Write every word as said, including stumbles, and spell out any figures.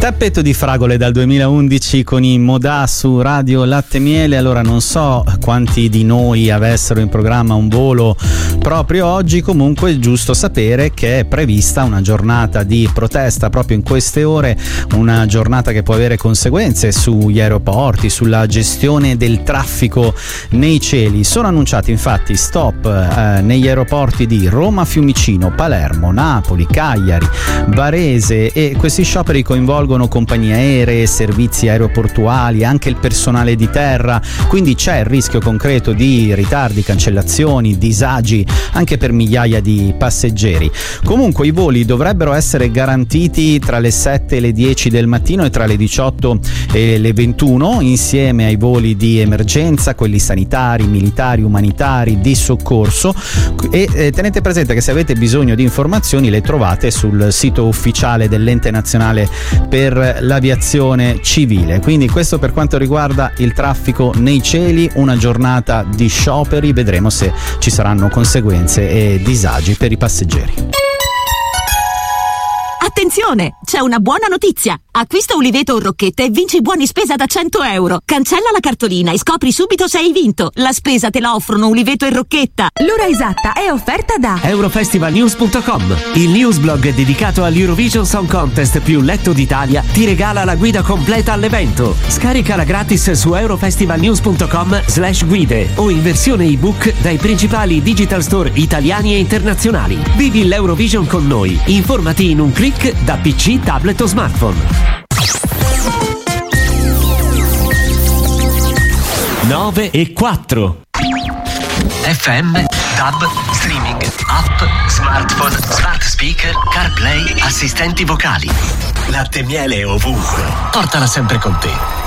Tappeto di fragole dal duemilaundici con i Modà su Radio Latte Miele. Allora non so quanti di noi avessero in programma un volo proprio oggi, comunque è giusto sapere che è prevista una giornata di protesta proprio in queste ore, una giornata che può avere conseguenze sugli aeroporti, sulla gestione del traffico nei cieli. Sono annunciati infatti stop eh, negli aeroporti di Roma, Fiumicino, Palermo, Napoli, Cagliari, Varese, e questi scioperi coinvolgono compagnie aeree, servizi aeroportuali, anche il personale di terra, quindi c'è il rischio concreto di ritardi, cancellazioni, disagi anche per migliaia di passeggeri. Comunque i voli dovrebbero essere garantiti tra le sette e le dieci del mattino e tra le diciotto e le ventuno, insieme ai voli di emergenza, quelli sanitari, militari, umanitari, di soccorso, e eh, tenete presente che se avete bisogno di informazioni le trovate sul sito ufficiale dell'Ente Nazionale per l'Aviazione Civile. Quindi questo per quanto riguarda il traffico nei cieli, una giornata di scioperi, vedremo se ci saranno conseguenze e disagi per i passeggeri. Attenzione, c'è una buona notizia! Acquista Uliveto o Rocchetta e vinci buoni spesa da cento euro. Cancella la cartolina e scopri subito se hai vinto. La spesa te la offrono Uliveto e Rocchetta. L'ora esatta è offerta da Eurofestivalnews punto com. Il newsblog dedicato all'Eurovision Song Contest più letto d'Italia ti regala la guida completa all'evento. Scaricala gratis su eurofestivalnews punto com slash guide o in versione ebook dai principali digital store italiani e internazionali. Vivi l'Eurovision con noi. Informati in un click da P C, tablet o smartphone. nove e quattro. F M, Tab, streaming, app, smartphone, smart speaker, CarPlay, assistenti vocali. Latte Miele ovunque. Portala sempre con te.